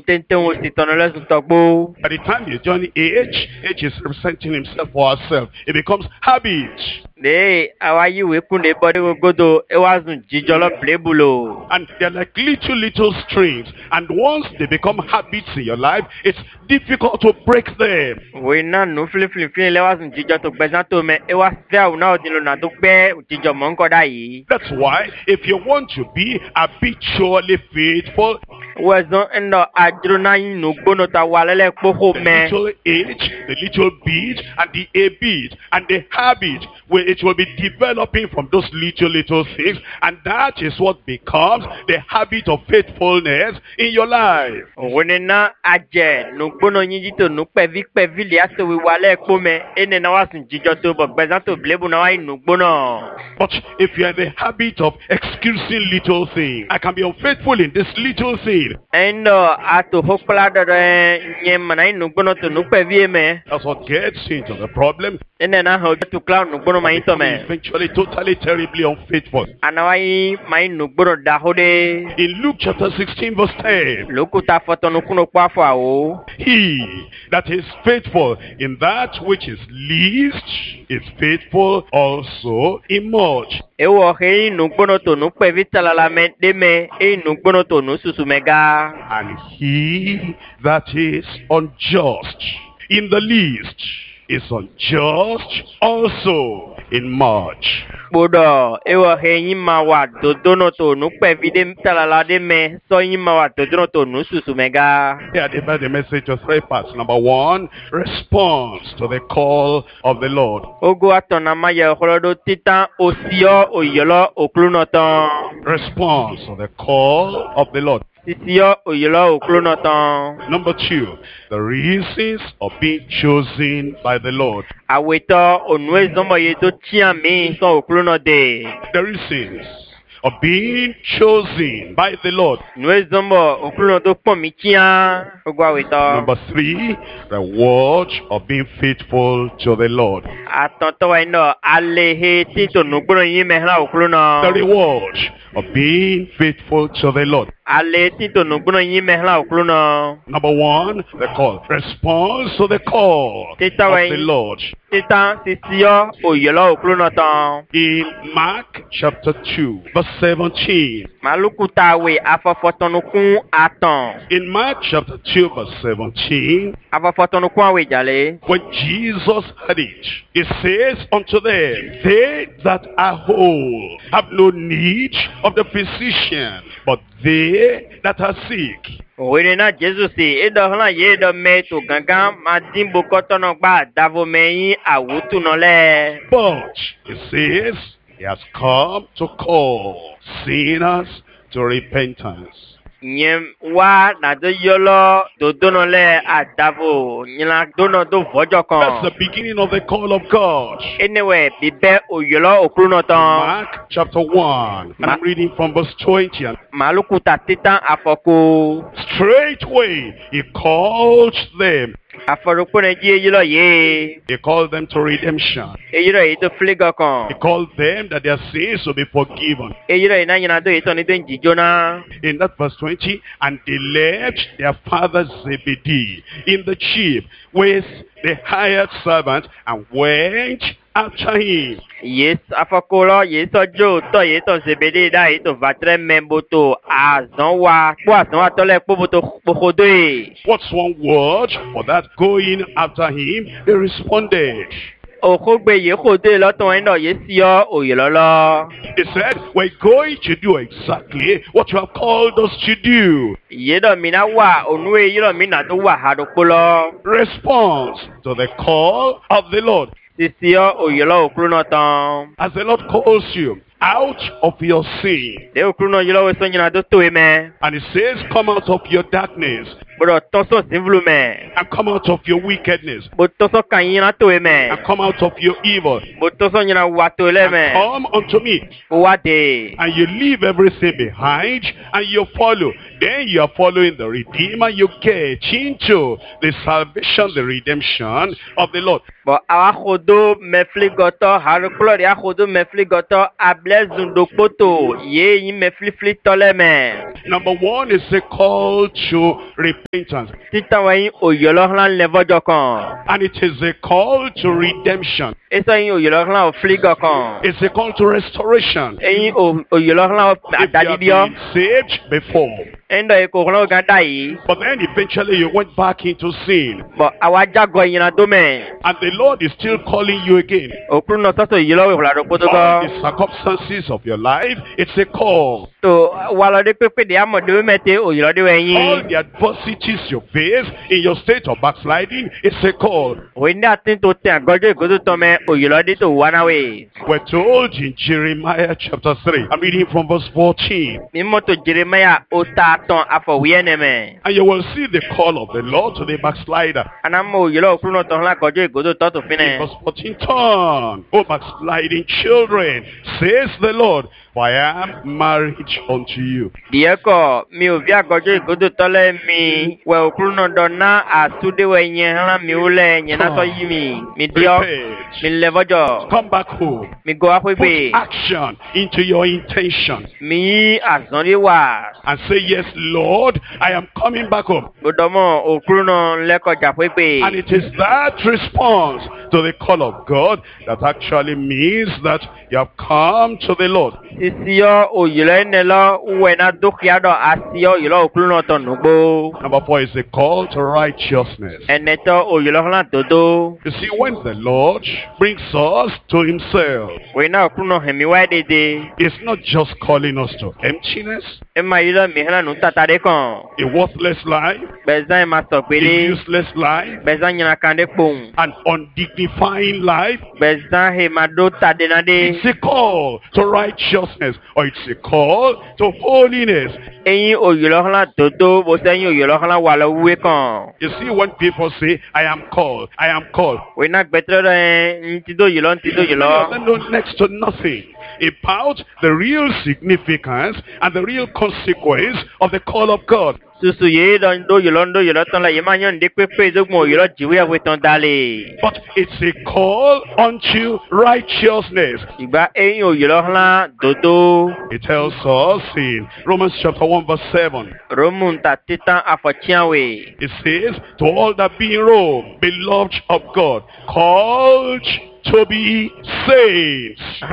By the time you join age is representing himself or herself. It becomes habit. And they're like little strings. And once they become habits in your life, it's difficult to break them. That's why if you want to be habitually faithful, the little age, the little beat, and the a beat, and the habit, it will be developing from those little things, and that is what becomes the habit of faithfulness in your life. But if you are in the habit of excusing little things, I can be unfaithful in this little thing. That's what gets into the problem. Eventually totally terribly unfaithful. In Luke chapter 16 verse 10, he that is faithful in that which is least is faithful also in much. And he that is unjust in the least is unjust also in much. Yeah, the message of 3 parts. Number 1, response to the call of the Lord. Response to the call of the Lord. Number 2, the reasons of being chosen by the Lord. The reasons of being chosen by the Lord. Number 3, the reward of being faithful to the Lord. The reward of being faithful to the Lord. Number 1, the call. Response to the call of the Lord. In Mark chapter 2 verse 17. In Mark chapter 2 verse 17, when Jesus heard it, he says unto them, they that are whole have no need of the physician, but they that are sick. But he says he has come to call sinners to repentance. That's the beginning of the call of God. Mark chapter 1, and I'm reading from verse 20. Straightway he called them. He called them to redemption. He called them that their sins will be forgiven. In that verse 20, and they left their father Zebedee in the ship with the hired servant and went after him. What's one word for that? Going after him, they responded. He said, we're going to do exactly what you have called us to do. Response to the call of the Lord. As the Lord calls you out of your sin, and he says, come out of your darkness, and come out of your wickedness, and come out of your evil, and come unto me, and you leave everything behind, and you follow. Then you are following the Redeemer. You get into the salvation, the redemption of the Lord. But our Hodo Mefligoto, Harukloria Hodo Mefligoto, Ables Dundopoto, ye Mefli Toleme. Number one is a call to repentance. And it is a call to redemption. It's a call to restoration. If you have been saved before, but then eventually you went back into sin, and the Lord is still calling you again. All the circumstances of your life, it's a call. All the adversities you face in your state of backsliding, it's a call. We're told in Jeremiah chapter 3, I'm reading from verse 14. And you will see the call of the Lord to the backslider. In verse 14, turn, O backsliding children, says the Lord, for I am married unto you. Come back home. Put action into your intention. And say, yes, Lord, I am coming back home. And it is that response to the call of God that actually means that you have come to the Lord. Number 4 is the call to righteousness. You see, when the Lord brings us to himself, it's not just calling us to emptiness, a worthless life, a useless life, an undignified life. It's a call to righteousness, or it's a call to holiness. You see, when people say, I am called, I am called, they know next to nothing about the real significance and the real consequence of the call of God. But it's a call unto righteousness. It tells us in Romans chapter 1 verse 7. It says, to all that be in Rome, beloved of God, called to be saved. That's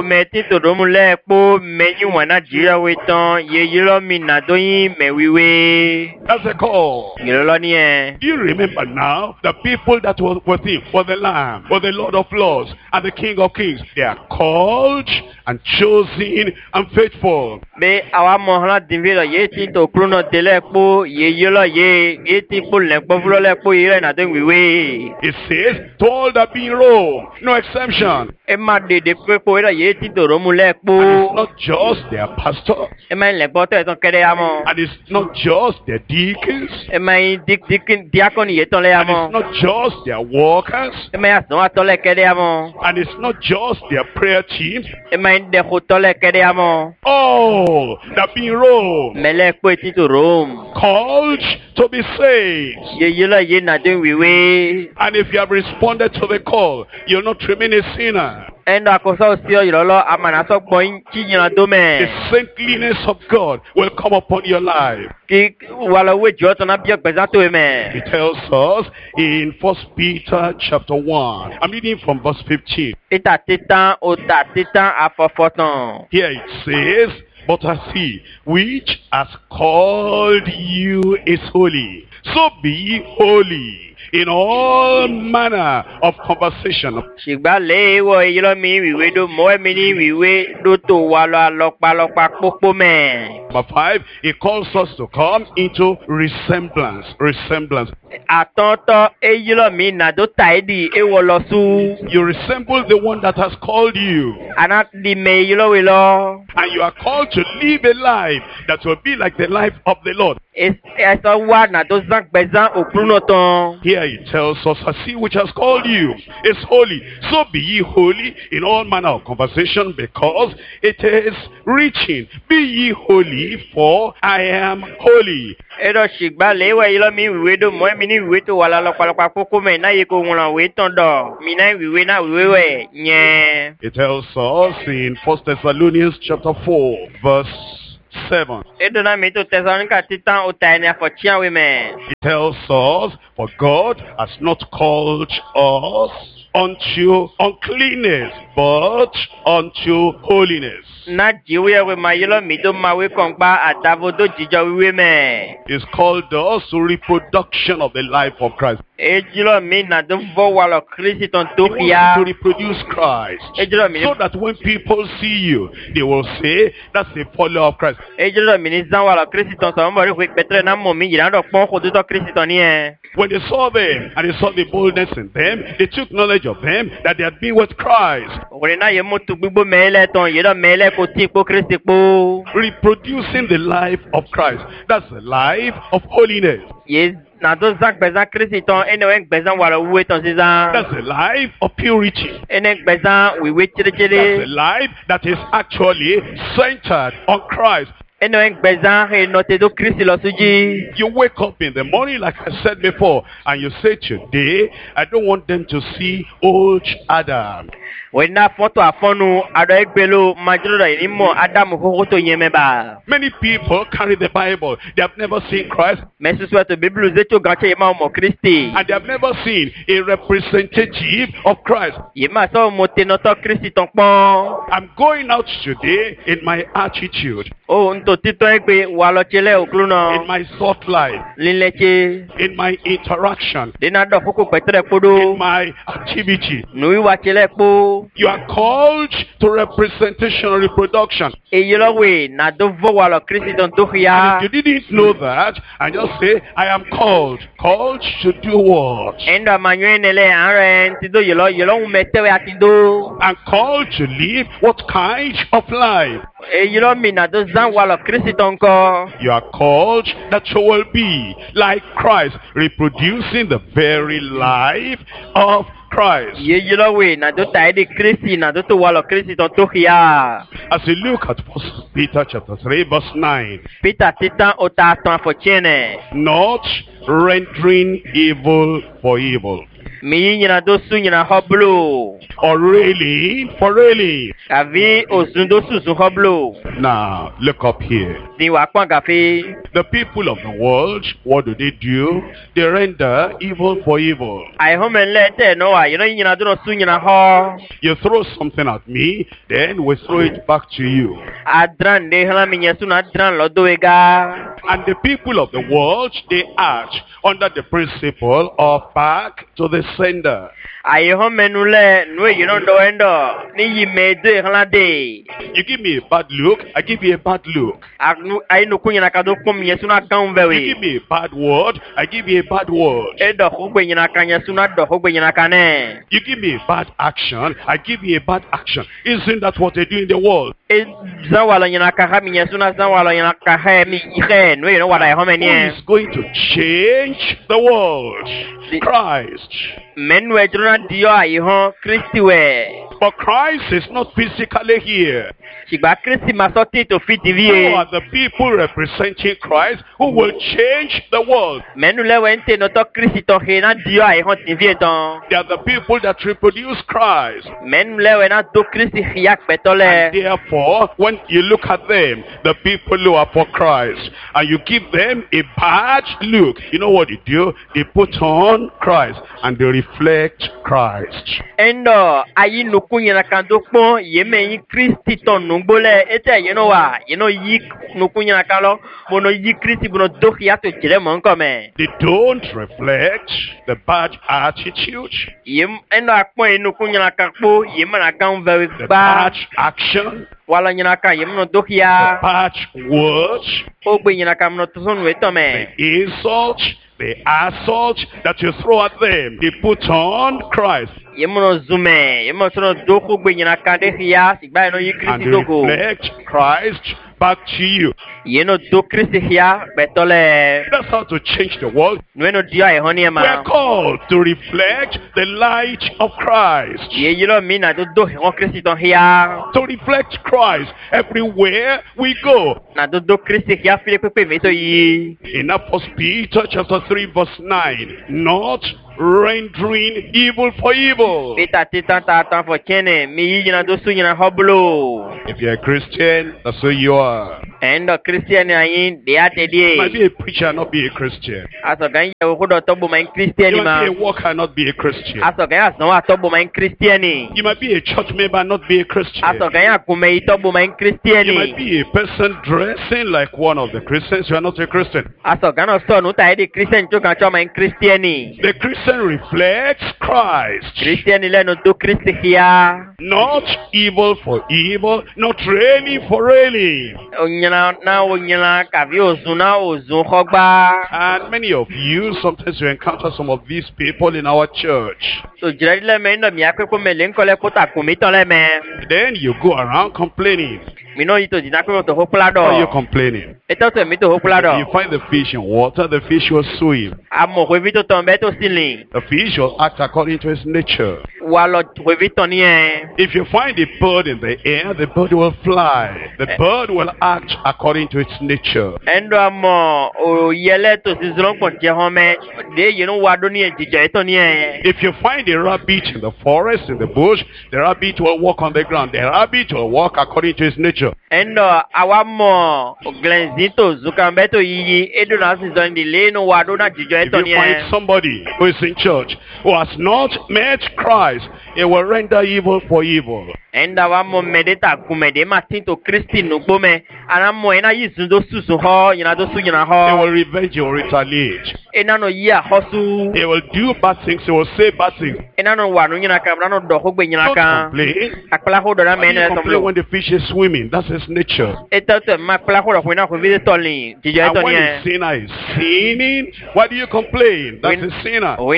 a call. Do you remember now the people that were with him, for the Lamb, for the Lord of Lords, and the King of Kings? They are called and chosen and faithful. It says, to all that be in Rome, no exemption. And it's not just their pastor. And it's not just their deacons. And it's not just their workers. And it's not just their prayer teams. Oh, that be in Rome, called to be saved. And if you have responded to the call, you'll not remain a sinner. The saintliness of God will come upon your life. It tells us in 1 Peter chapter 1. I'm reading from verse 15. Here it says, but as he which has called you is holy, so be ye holy in all manner of conversation. Number 5, it calls us to come into resemblance. Resemblance. You resemble the one that has called you. And you are called to live a life that will be like the life of the Lord. Here it tells us, as he which has called you is holy, so be ye holy in all manner of conversation, because it is written, be ye holy, for I am holy. And fini we to wala lo pa koko me na ye ko won we tondo mi na we na we nye. It tells us in 1 Thessalonians chapter 4 verse 7. It tells us, for God has not called us unto uncleanness, but unto holiness. It's called us to reproduction of the life of Christ. To reproduce Christ. So that when people see you, they will say, that's a follower of Christ. When they saw them, and they saw the boldness in them, they took knowledge of them, that they had been with Christ. Reproducing the life of Christ. That's the life of holiness. Yes. That's the life of purity. That's the life that is actually centered on Christ. You wake up in the morning, like I said before, and you say, today, I don't want them to see old Adam. Many people carry the Bible. They have never seen Christ. And they have never seen a representative of Christ. I'm going out today in my attitude. In my thought life. In my interaction. In my activity. You are called to representation and reproduction. And if you didn't know that, and just say, I am called. Called to do what? And called to live what kind of life? You are called that you will be like Christ, reproducing the very life of Christ. As you look at 1 Peter chapter 3 verse 9. Not rendering evil for evil. Or railing for railing. Now, look up here. The people of the world, what do? They render evil for evil. You throw something at me, then we throw it back to you. And the people of the world, they act under the principle of back to the sender. You give me a bad look, I give you a bad look. You give me a bad word, I give you a bad word. You give me a bad action, I give you a bad action. Isn't that what they do in the world? Who is going to change the world? Christ. But Christ is not physically here. Who are the people representing Christ who will change the world? They are the people that reproduce Christ. And therefore, when you look at them, the people who are for Christ, and you give them a bad look, you know what they do? They put on Christ and they reflect Christ. They don't reflect the bad attitude, the bad action, the bad words, the insult, the assault that you throw at them. They put on Christ. And they reflect Christ back to you. That's how to change the world. We are called to reflect the light of Christ. To reflect Christ everywhere we go. In First Peter chapter 3 verse 9, not rendering evil for evil. If you're a Christian, that's who you are. You might be a preacher, not be a Christian. You might be a worker, not be a Christian. You might be a church member, not be a Christian. You might be a person dressing like one of the Christians, you are not a Christian. The Christian reflects Christ. Not evil for evil, not railing for railing. And many of you, sometimes you encounter some of these people in our church. Then you go around complaining. Why are you complaining? If you find the fish in water, the fish will swim. The fish will act according to its nature. If you find a bird in the air, the bird will fly. The bird will act according to its nature. If you find a rabbit in the forest, in the bush, the rabbit will walk on the ground. The rabbit will walk according to its nature. If you find somebody who is in church who has not met Christ, it will render evil for evil. It will revenge, it will retaliate. It will do bad things, it will say bad things. Don't complain. You complain when the fish is swimming. That's his nature. And when the sinner is sinning, why do you complain? That's the sinner. You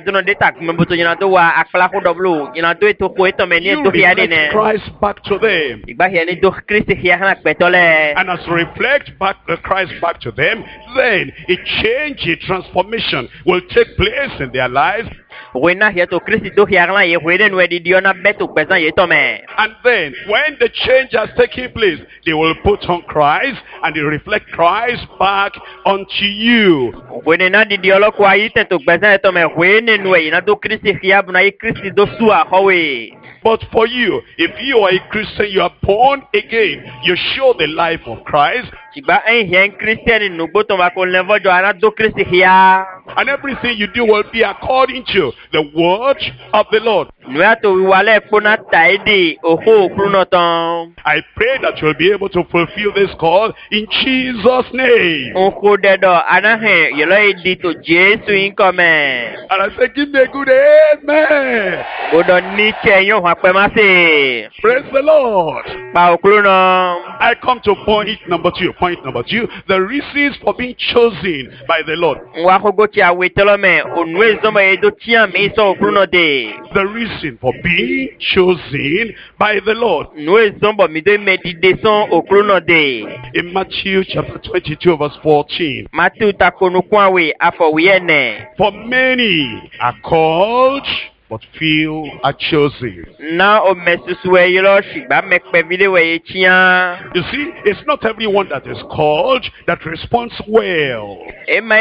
reflect Christ back to them. And as you reflect back Christ back to them, then a change, a transformation will take place in their lives. And then when the change has taken place, they will put on Christ and they reflect Christ back unto you. But for you, if you are a Christian, you are born again, you show the life of Christ. And everything you do will be according to the word of the Lord. I pray that you'll be able to fulfill this call in Jesus' name. And I say, give me a good amen. Praise the Lord. I come to point number two. Point number two, the reasons for being chosen by the Lord. The reason for being chosen by the Lord. In Matthew chapter 22 verse 14. For many are called, but few are chosen. You see, it's not everyone that is called that responds well. And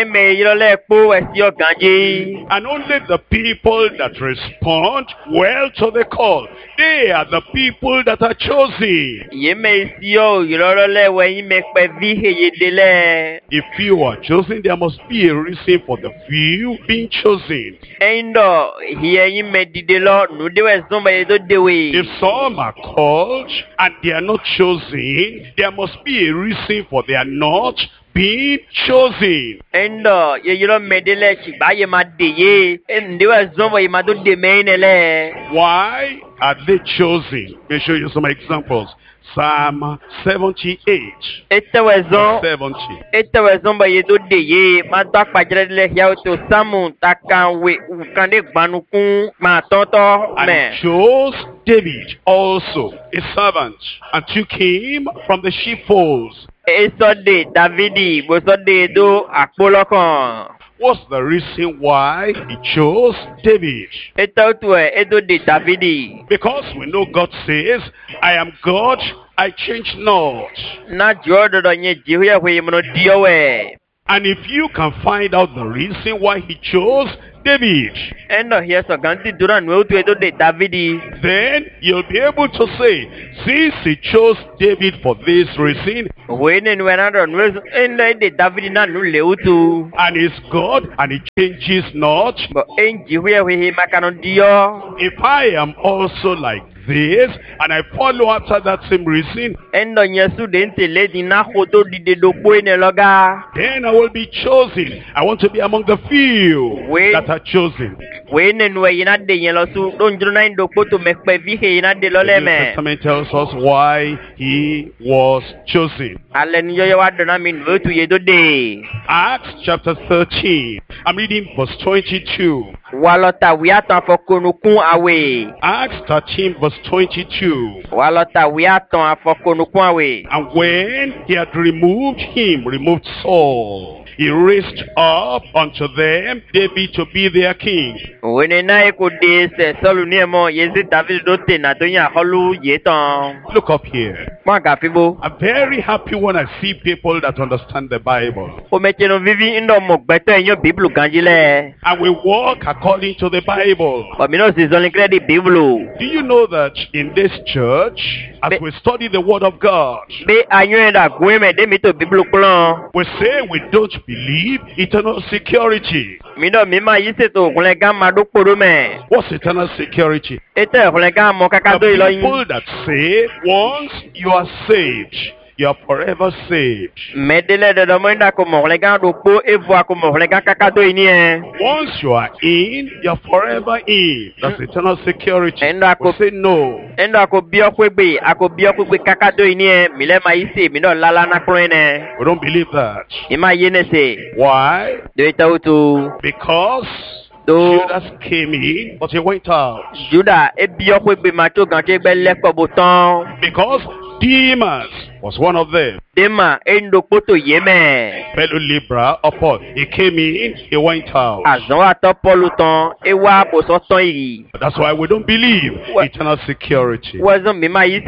only the people that respond well to the call, they are the people that are chosen. If few are chosen, there must be a reason for the few being chosen. If some are called and they are not chosen, there must be a reason for they are not being chosen. Why are they chosen? Let me show you some examples. Psalm 78. 70. Ba yedo deye ma do apajere le hia to samu takanwe ukande gbanukun ma toto me. And chose David also a servant, and took him from the sheepfolds. Esode Davidi bosode do akpolokan. What's the reason why he chose David? Because we know God says, I am God, I change not. And if you can find out the reason why he chose David, then you'll be able to say, since he chose David for this reason, and he's God, and he changes not, if I am also like this, and I follow after that same reason, then I will be chosen. I want to be among the few that are chosen. The New Testament tells us why he was chosen. Acts chapter 13. I'm reading verse 22. Acts 13 verse 22. And when he had removed Saul, he raised up unto them David to be their king. Look up here. I'm very happy when I see people that understand the Bible. And we walk according to the Bible. Do you know that in this church, as we study the Word of God, we say we don't believe eternal security. What's eternal security? The people that say once you are saved, you are forever saved. Once you are in, you are forever in. That's eternal security. We say no. We don't believe that. Why? Because Judas came in, but he went out. Because Demas was one of them. Fellow laborer of Paul. He came in, he went out. That's why we don't believe eternal security. We don't believe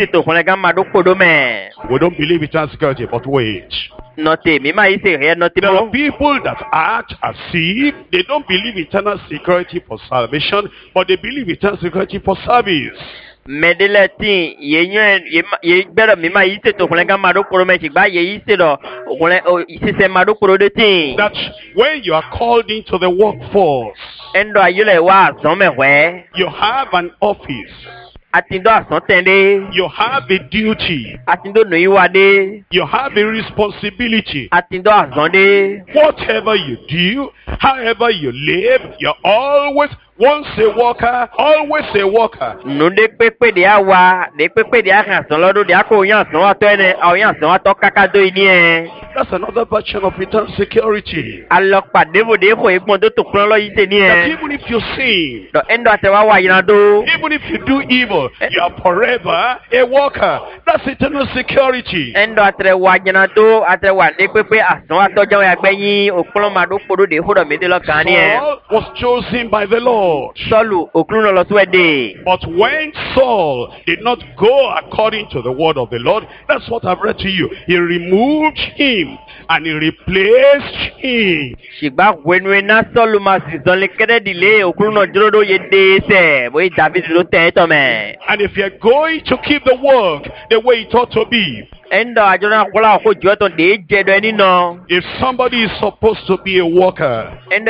eternal security, but wait. There are people that act as if they don't believe eternal security for salvation, but they believe eternal security for service. That when you are called into the workforce, you have an office. You have a duty. You have a responsibility. Whatever you do, however you live, you're always once a worker, always a worker. That's another version of eternal security. That even if you sin, even if you do evil, you are forever a worker. That's eternal security. Saul was chosen by the Lord. But when Saul did not go according to the word of the Lord, that's what I've read to you. He removed him and he replaced him. And if you're going to keep the work the way it ought to be, if somebody is supposed to be a worker and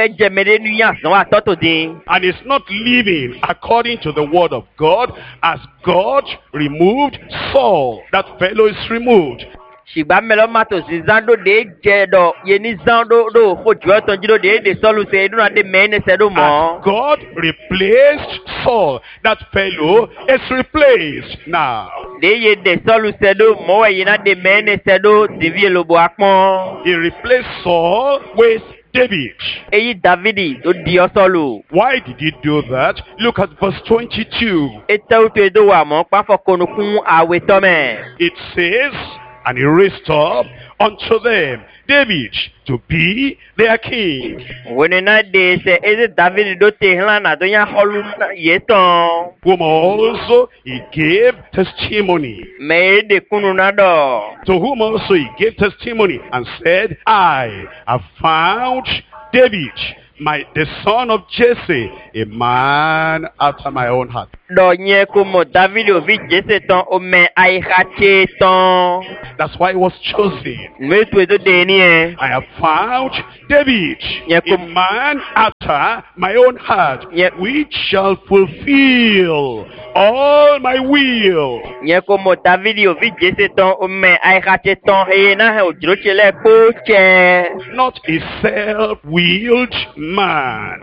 is not living according to the word of God, as God removed Saul, that fellow is removed. Shigba melo mato zizando de jedo yeni zando do hojo tonjiro de solu se do na de mene se do mo. God replaced Saul. That fellow is replaced now. De ye de solu se do mo ye na de mene se do divi lobo akpon. He replaced Saul with David. Eyi Davidi do di osolu. Why did he do that? Look at verse 22. Eto to do wa mo pa fokonukun awe tome. It says, and he raised up unto them David to be their king. When na de se eze David do te hlana do ya holu yeton. Whom also he gave testimony. Me de kunu na do. To whom also he gave testimony and said, I have found David, the son of Jesse, a man after my own heart. Do nye kumo David ovi Jesse ton o me aihache ton. That's why he was chosen. Me tu edo deni e. I have found David, a man after my own heart, which shall fulfill all my will. Nye kumo David ovi Jesse ton o me aihache ton he na he ojiro chele koche. Not a self-willed man.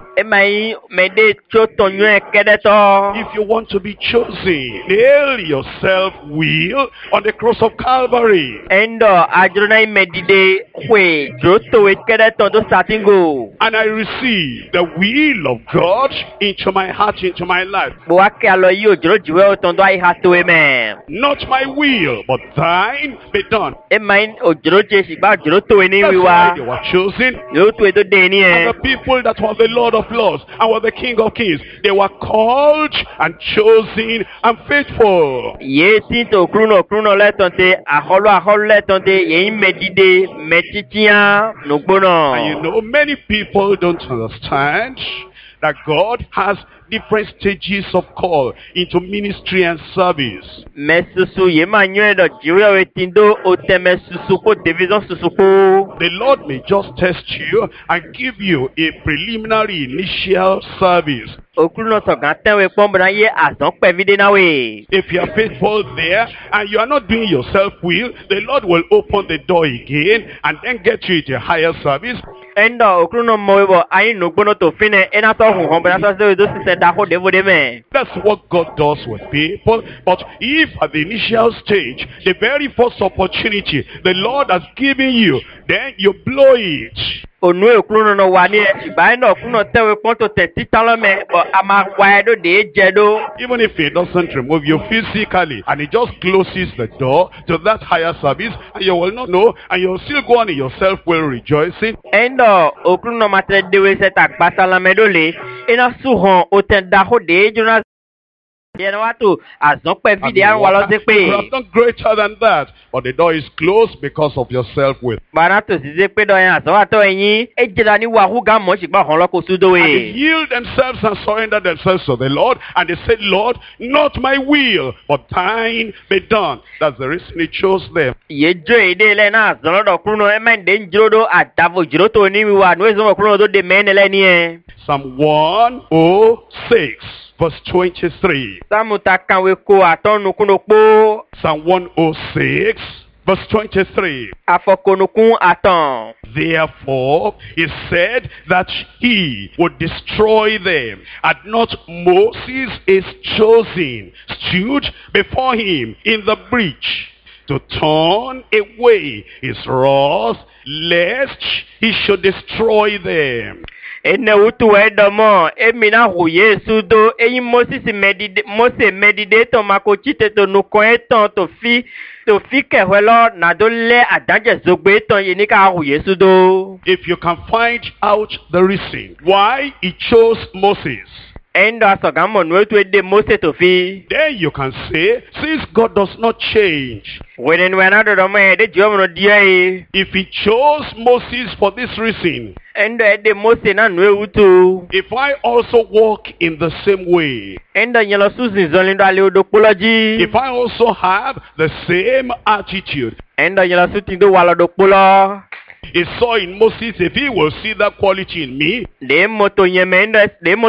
If you want to be chosen, nail your self-will on the cross of Calvary. And I receive the will of God into my heart, into my life. Not my will, but thine be done. That's why you were chosen. And the people that were the Lord of Lords and were the King of Kings, they were called and chosen and faithful. And you know, many people don't understand that God has different stages of call into ministry and service. The Lord may just test you and give you a preliminary initial service. If you are faithful there and you are not doing your self-will, the Lord will open the door again and then get you into a higher service. That's what God does with people. But if at the initial stage, the very first opportunity the Lord has given you, then you blow it. Even if He doesn't remove you physically and He just closes the door to that higher service, and you will not know, and you will still go on in your self-will rejoicing. You have done greater than that, but the door is closed because of your self-will. And they yield themselves and surrender themselves to the Lord, and they said, Lord, not my will, but thine be done. That's the reason He chose them. Psalm 106. Verse 23. Psalm 106, verse 23. Therefore, He said that He would destroy them. Had not Moses is chosen, stood before Him in the breach to turn away His wrath, lest He should destroy them. Ene utu edomo emina huye sudo eyi Moses medide to makochite to nukoeton to fi kehwelo na do le adanje zogbe ton yenika huye sudo. If you can find out the reason why He chose Moses, then you can say, since God does not change, if He chose Moses for this reason, if I also walk in the same way, if I also have the same attitude, He saw in Moses, if He will see that quality in me, since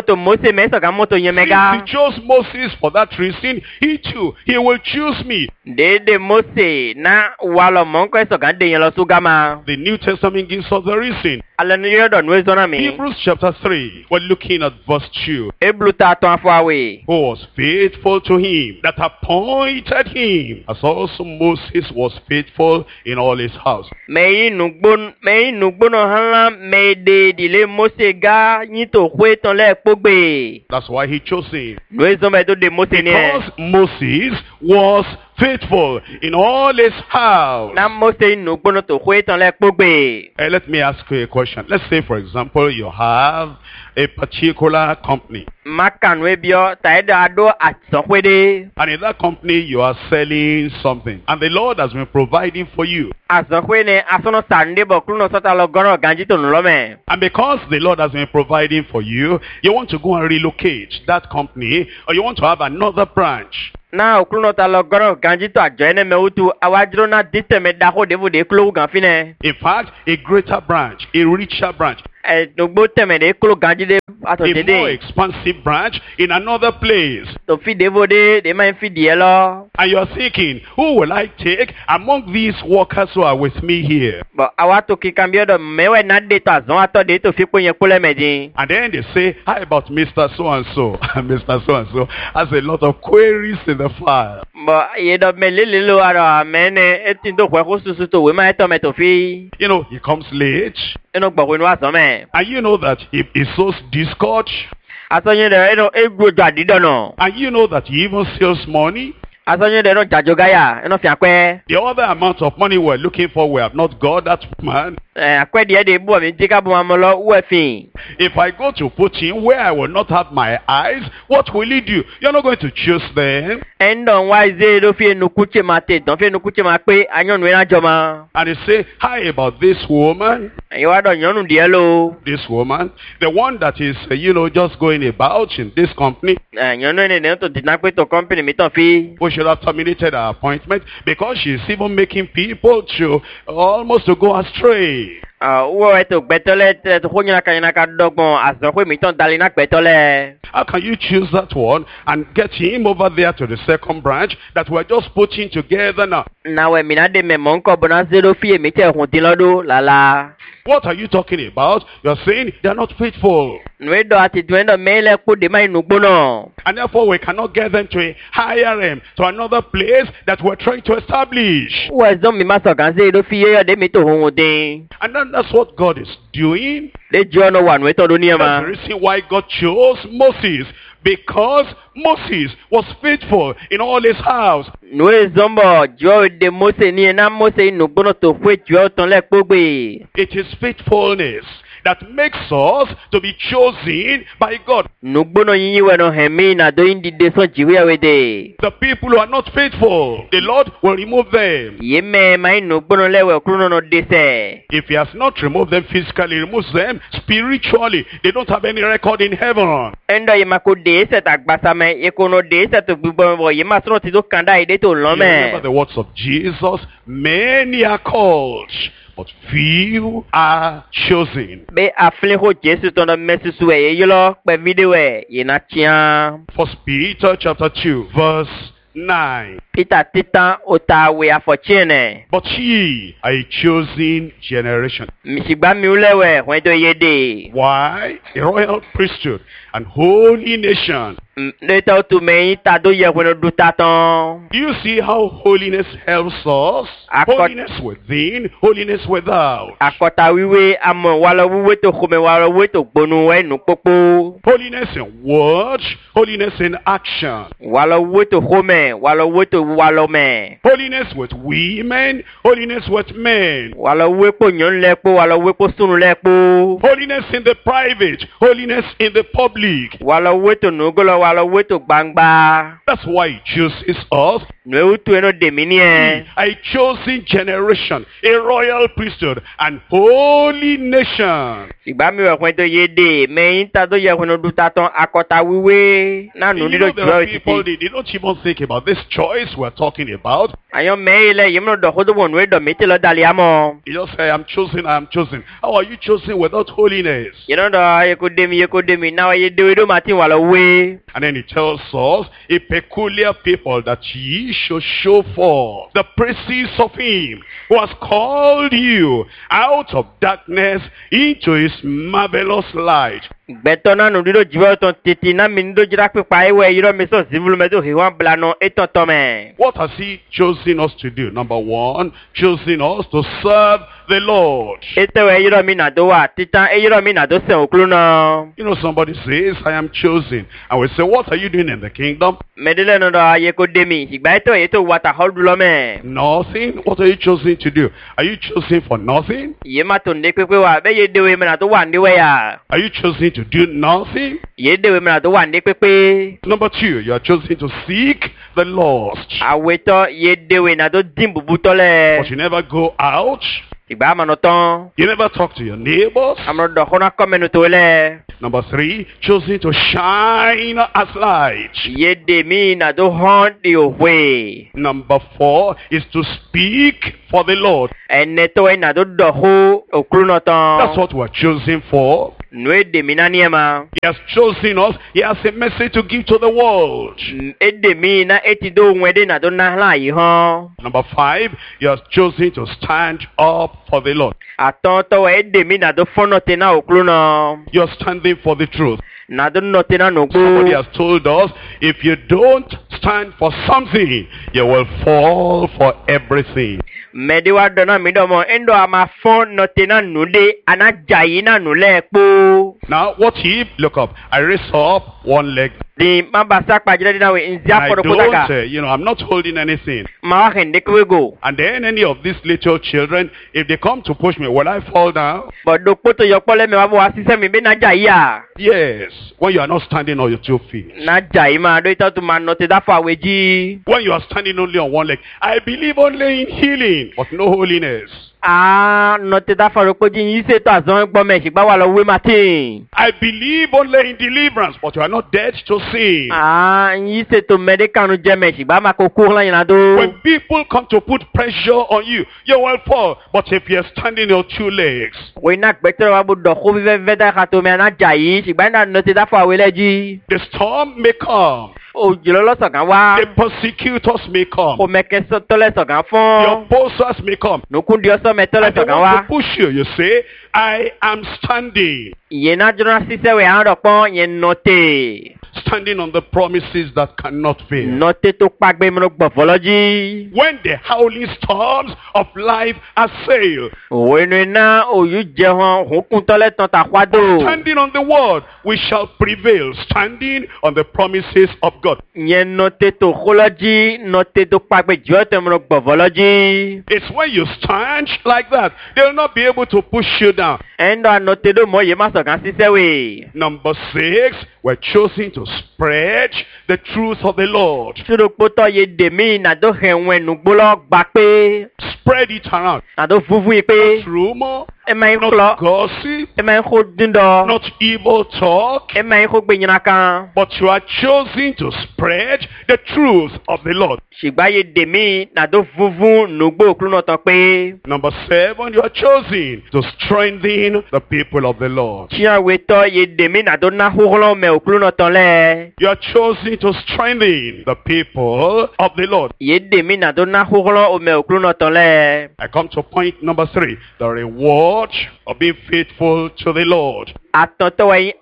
He chose Moses for that reason, He too, He will choose me. Dede Mose na walo monko eso gande yelo sugama. The New Testament gives us the reason. Alaniyo do nwezona mi. Hebrews chapter 3, we're looking at verse 2. Ebluta to afwawe. Who was faithful to him that appointed him, as also Moses was faithful in all his house. Mei nugbono hala me de dile Mose ga nyito kwe ton le pogbe. That's why he chose him. Nwezoma do de Mose ni. Because Moses was faithful in all his house. Na Mose nugbono to kwe ton le pogbe. Let me ask you a question. Let's say, for example, you have a particular company. Makanwebio taida ado atsokwede. And in that company, you are selling something. And the Lord has been providing for you. Asokwene asono sande bokruno sota logoro ganjito nulome. And because the Lord has been providing for you, you want to go and relocate that company, or you want to have another branch. Na okruno ta logoro ganjito ajoene meutu awajiro na diteme dako devu de klo ganfine. In fact, a greater branch, a richer branch. A more expansive branch in another place. To feed they might feed yellow. And you are thinking, who will I take among these workers who are with me here? But I want to kick and be the mewe not data zone after they to fit when you pull a medin. And then they say, how about Mr. So and so? Mr. So and so has a lot of queries in the file. But you don't me little man etindo to we might tomato fee. You know, he comes late. You know, but when was a man. And you know that he sows discord. And you know that he even steals money. The other amount of money we're looking for, we have not got that man. If I go to put him where I will not have my eyes, what will he do? You're not going to choose them. And they say, hi about this woman. This woman, the one that is, just going about in this company. We should have terminated her appointment because she's even making people to almost to go astray. How can you choose that one and get him over there to the second branch that we're just putting together now? What are you talking about? You're saying they're not faithful. And therefore we cannot get them to hire him to another place that we're trying to establish. And then that's what God is doing. That's the reason why God chose Moses. Because Moses was faithful in all his house. It is faithfulness that makes us to be chosen by God. The people who are not faithful, the Lord will remove them. If he has not removed them physically, he removes them spiritually. They don't have any record in heaven. Remember the words of Jesus, many are called, but few are chosen. 1 Peter chapter 2 verse 9. But ye are a chosen generation. Why? A royal priesthood and holy nation. Do you see how holiness helps us? Holiness within, holiness without. Holiness in words, holiness in action. Holiness with women, holiness with men. Holiness in the private, holiness in the public. That's why he chooses us. A chosen generation, a royal priesthood, and holy nation. You know, there are people, they don't even think about this choice we're talking about. You just say, I'm chosen, I'm chosen. How are you chosen without holiness? And then he tells us, a peculiar people that ye ye should show forth the praises of him who has called you out of darkness into his marvelous light. Betona no dido jiwa ton titi na mindo jira pipa ewe yiro meso zivulu medo hiwan blano etotome. What has he chosen us to do? Number one, chosen us to serve the Lord. Etewe yiro mina doa tita yiro mina do se okluno. You know, somebody says, I am chosen. And we say, what are you doing in the kingdom? Medele no do yeko demi. Igba eto wata holdulo me. Nothing. What are you chosen to do? Are you chosen for nothing? Yema tonde kwepe wa be yedewe mina do wande we ya. Are you chosen to do nothing? Yedewe mina do wande kwepe. Number two, you are chosen to seek the lost. Aweto yedewe na do dimbu butole. But you never go out. You never talk to your neighbors. Number three, choosing to shine as light. Number four is to speak for the Lord. That's what we're choosing for. He has chosen us. He has a message to give to the world. Number five, he has chosen to stand up for the Lord. You're standing for the truth. Somebody has told us, if you don't stand for something, you will fall for everything. Now, what if, look up, I raise up one leg. I don't, I'm not holding anything. And then any of these little children, if they come to push me, will I fall down? Yes, when you are not standing on your 2 feet. When you are standing only on one leg. I believe only in healing, but no holiness. I believe only in deliverance, but you are not dead to sin. When people come to put pressure on you, you will fall. But if you are standing on 2 legs, the storm may come. The persecutors may come. The opposers may come. And they want to push you. You say, I am standing. Standing on the promises that cannot fail. When the howling storms of life assail, standing on the word, we shall prevail. Standing on the promises of God. It's when you stand like that, they will not be able to push you down. Number 6, we're choosing to spread the truth of the Lord. Spread it around. Not rumor, not gossip, not evil talk, but you are choosing to spread the truth of the Lord. Number 7, you are choosing to strengthen the people of the Lord. You are choosing to strengthen the people of the Lord. I come to point number 3, the reward of being faithful to the Lord. The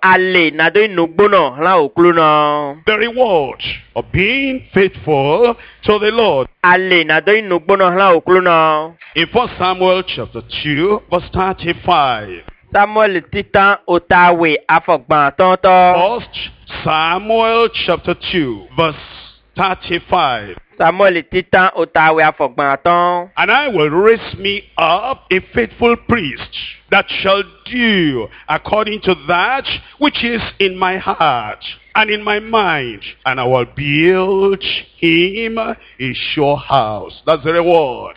reward of being faithful to the Lord. In 1 Samuel chapter 2, verse 35. 1 Samuel chapter 2, verse 35. And I will raise me up a faithful priest that shall do according to that which is in my heart and in my mind, and I will build him a sure house. That's the reward.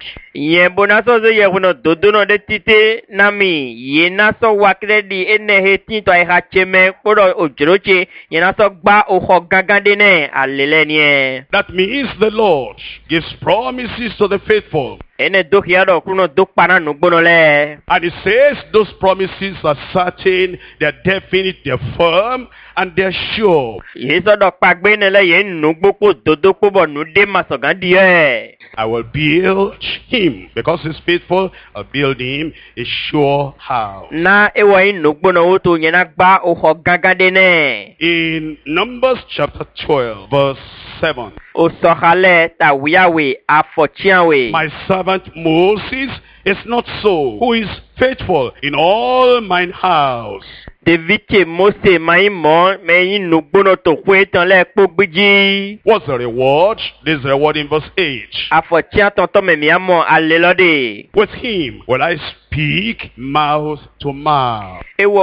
That means the Lord Lord gives promises to the faithful. And it says those promises are certain, they're definite, they're firm, and they're sure. I will build him. Because he's faithful, I'll build him a sure house. In Numbers chapter 12, verse 7. My servant Moses is not so, who is faithful in all mine house. What's the reward? This reward in verse 8. With him will I speak mouth to mouth. I'm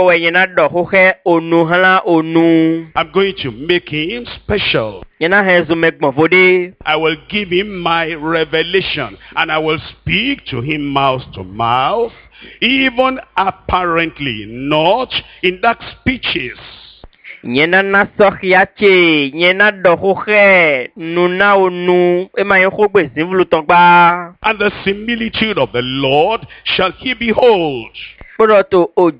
going to make him special. I will give him my revelation, and I will speak to him mouth to mouth, even apparently, not in dark speeches. And the similitude of the Lord shall he behold. Wherefore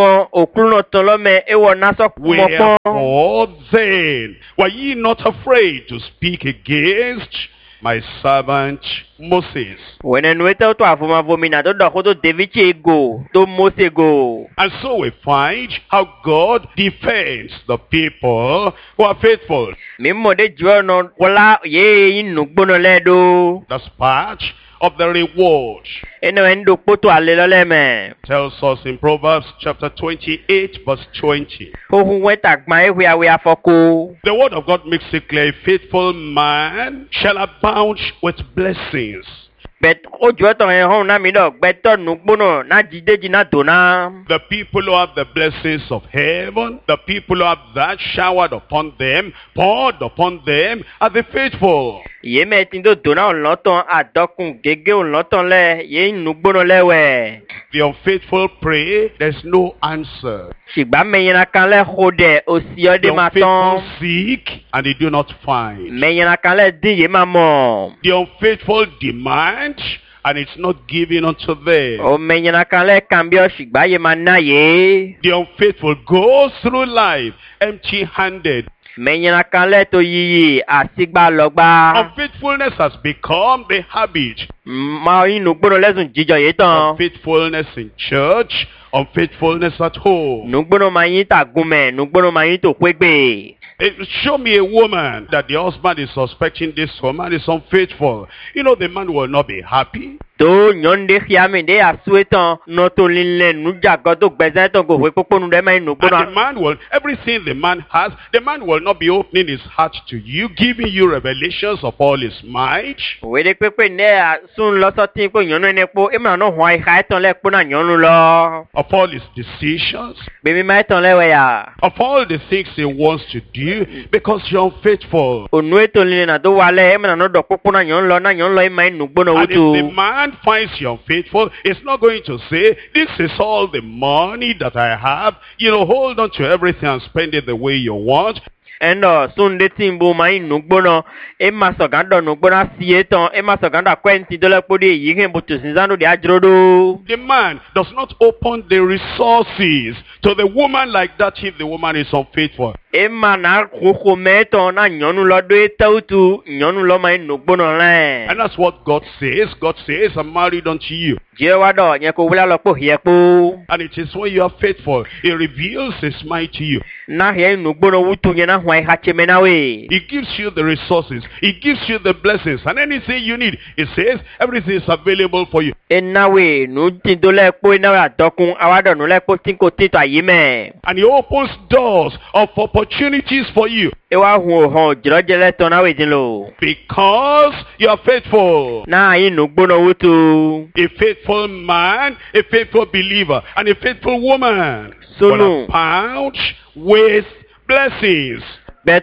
then were ye not afraid to speak against my servant Moses? And so we find how God defends the people who are faithful. That's part of the reward. Tells us in Proverbs chapter 28 verse 20. The word of God makes it clear, a faithful man shall abound with blessings. The people who have the blessings of heaven, the people who have that showered upon them, poured upon them, are the faithful. The unfaithful pray, there's no answer. The unfaithful seek, and they do not find. The unfaithful demand, and it's not given unto them. The unfaithful goes through life empty-handed. Unfaithfulness has become the habit. Unfaithfulness in church, unfaithfulness at home. Show me a woman that the husband is suspecting this woman is unfaithful. You know, the man will not be happy. And the man will, everything the man has, the man will not be opening his heart to you, giving you revelations of all his might, of all his decisions, of all the things he wants to do, because you're unfaithful. And if the man finds you unfaithful, it's not going to say, this is all the money that I have, you know, hold on to everything and spend it the way you want. And the man does not open the resources to the woman like that if the woman is unfaithful. And that's what God says. God says, I'm married unto you. And it is when you are faithful, He reveals His might to you. He gives you the resources. He gives you the blessings. And anything you need, He says, everything is available for you. And He opens doors of opportunities for you. Because you are faithful. A faithful man, a faithful believer, and a faithful woman will abound with blessings. You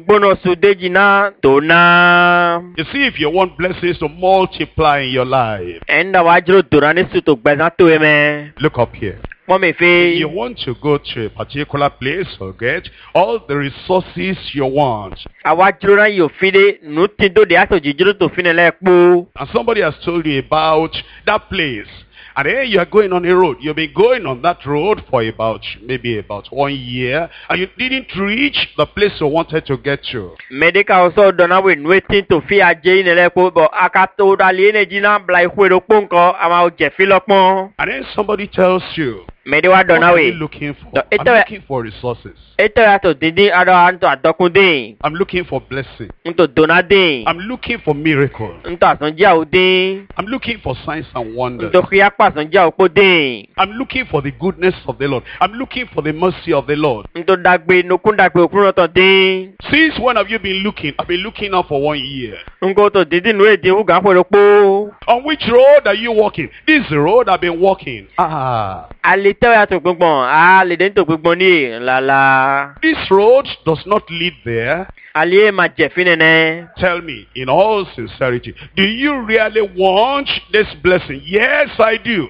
see, if you want blessings to multiply in your life, look up here. You want to go to a particular place or get all the resources you want. And somebody has told you about that place. And then you are going on a road. You've been going on that road for maybe about 1 year. And you didn't reach the place you wanted to get to. And then somebody tells you, what are you looking for? I'm looking for resources. I'm looking for blessing. I'm looking for miracles. I'm looking for signs and wonders. I'm looking for the goodness of the Lord. I'm looking for the mercy of the Lord. Since when have you been looking? I've been looking now for 1 year. On which road are you walking? This is the road I've been walking. This road does not lead there. Tell me, in all sincerity, do you really want this blessing? Yes, I do.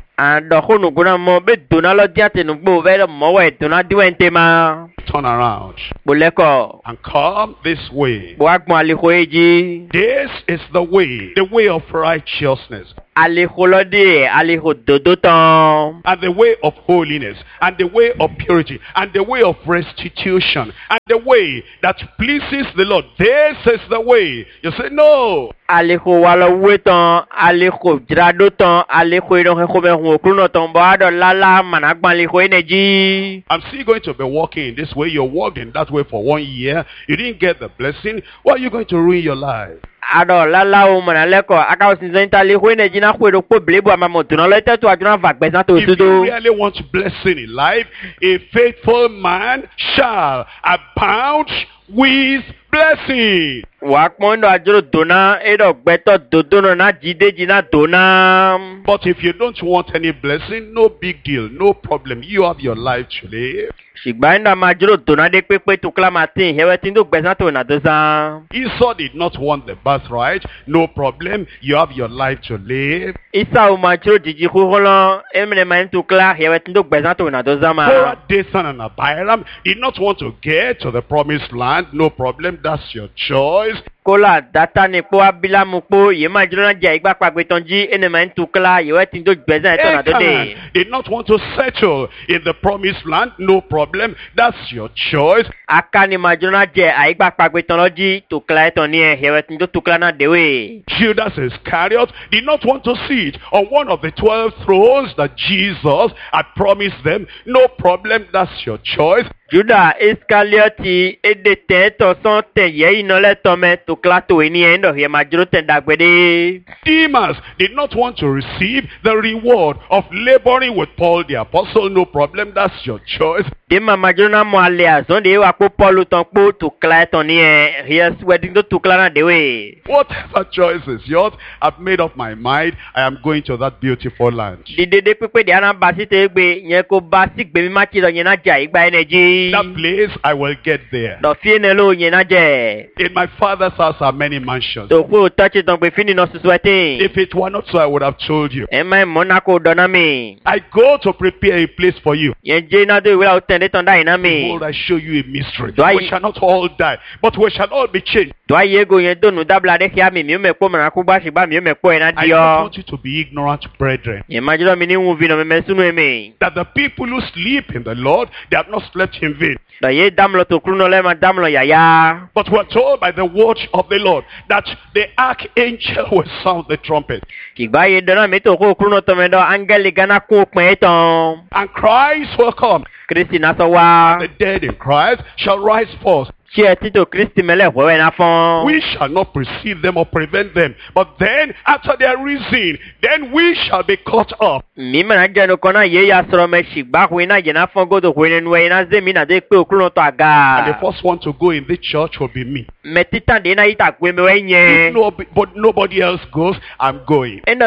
Turn around and come this way. This is the way of righteousness, and the way of holiness, and the way of purity, and the way of restitution, and the way that pleases the Lord. This is the way. You say no. I'm still going to be walking in this way. You walked in that way for 1 year. You didn't get the blessing. Why are you going to ruin your life? If you really want blessing in life, a faithful man shall abound with blessing. But if you don't want any blessing, no big deal, no problem. You have your life to live. Esau did not want the birthright. No problem. You have your life to live. Korah, Dathan, and Abiram did not want to get to the promised land. No problem. That's your choice. Achan did not want to settle in the promised land. No problem. That's your choice. Judas Iscariot did not want to sit on one of the 12 thrones that Jesus had promised them. No problem. That's your choice. Judas Iscariot Demas did not want to receive the reward of laboring with Paul the apostle. No problem. That's your choice. Whatever choice is yours, I've made up my mind. I am going to that beautiful land. That place, I will get there. In my father's house are many mansions. If it were not so, I would have told you. I go to prepare a place for you. Behold, I show you a mystery. We shall not all die, but we shall all be changed. I don't want you to be ignorant, brethren, that the people who sleep in the Lord, they have not slept in vain. But we're told by the word of the Lord that the archangel will sound the trumpet. And Christ will come. The dead in Christ shall rise forth. We shall not precede them or prevent them, but then after they are risen, then we shall be caught up. And the first one to go in the church will be me. But nobody else goes, I'm going. I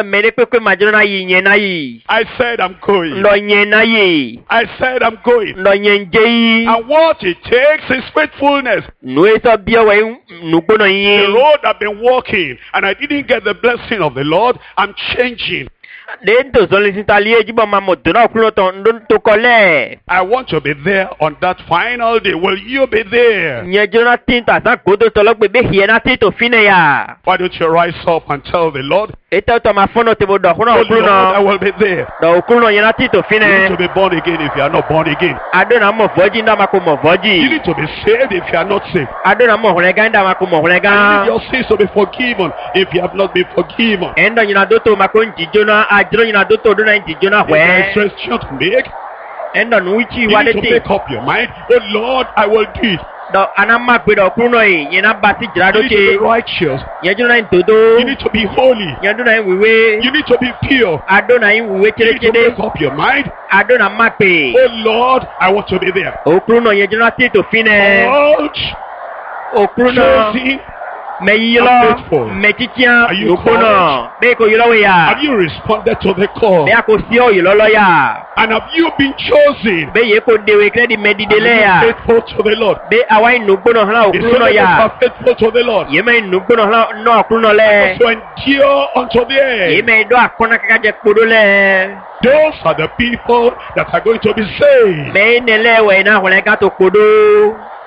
said I'm going. I said I'm going. And what it takes is faithfulness. The road I've been walking and I didn't get the blessing of the Lord, I'm changing. Dentro solicitalie jibo mamotuna okruno to kole. I want to be there on that final day. Will you be there? Nye Jonathan ta san kodo tolo pe be hiena ti to fine ya. Why don't you rise up and tell the Lord? Eta to ma fono te bodo okruno okruno. I will be there. Do okruno yena ti to fine. You need to be born again if you are not born again. Adona mo voji nda ma ko mo voji. You need to be saved if you are not saved. Adona mo holega nda ma ko mo holega. You need your sins to be forgiven if you have not been forgiven. Endo yina doto ma ko njijona ajro yina doto do na njijona hwe. There is to make. Endo nuichi You need to make up your mind. Oh Lord, I will do it. Do anama gbedo okruno yi yena basi jrado You need to be righteous. Yejuna ntodo. You need to be holy. Yeduna wiwe. You need to be pure. Adona wiwe You need to make up your mind. Adona mape. Oh Lord, I want to be there. Okruno yejuna ti to fine. Lord, Okruno meyilo metitia yokono beko yilo ya. Have you responded to the call? Be akosio yilo ya. And have you been chosen? Be yeko dewe kredi medidele ya. Faithful to the Lord. Be awai nugono hala okruno ya. Faithful to the Lord. Yeme nugono hala no okruno le. To endure unto the end. Yeme do akona kakaje kodole. Those are the people that are going to be saved. Me nelewe na holega to kodo.